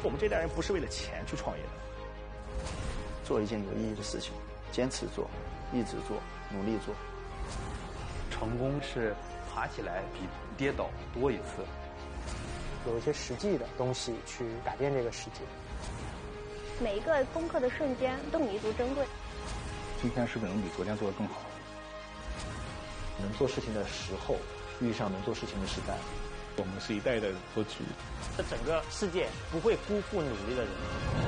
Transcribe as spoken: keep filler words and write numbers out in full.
我们这代人不是为了钱去创业的， 做一件有意义的事情，坚持做，一直做，努力做。 成功是爬起来比跌倒多一次。 有一些实际的东西去改变这个世界。 每一个攻克的瞬间都弥足珍贵。 今天是不是能比昨天做得更好？ 能做事情的时候遇上能做事情的时代。 我们是一代一代的做局， 这整个世界不会辜负努力的人。